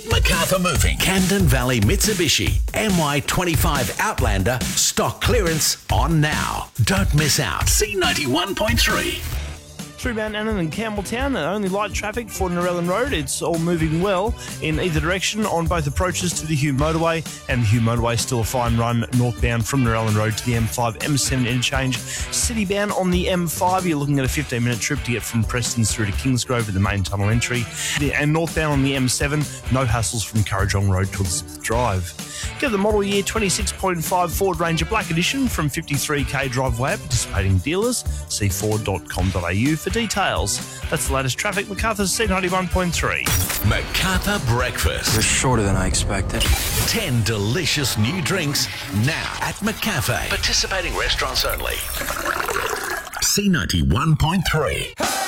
MacArthur Moving, Camden Valley Mitsubishi, MY25 Outlander, stock clearance on now. Don't miss out. C91.3. Through Mount Annan and Campbelltown, only light traffic for Narellan Road. It's all moving well in either direction on both approaches to the Hume Motorway, and the Hume Motorway still a fine run northbound from Narellan Road to the M5, M7 interchange. Citybound on the M5, you're looking at a 15-minute trip to get from Prestons through to Kingsgrove with the main tunnel entry. And northbound on the M7, no hassles from Currajong Road to Elizabeth Drive. Get the model year 26.5 Ford Ranger Black Edition from 53k driveway at participating dealers. See ford.com.au for details. That's the latest traffic. MacArthur's C91.3. MacArthur Breakfast. You're shorter than I expected. 10 delicious new drinks now at McCafe. Participating restaurants only. C91.3.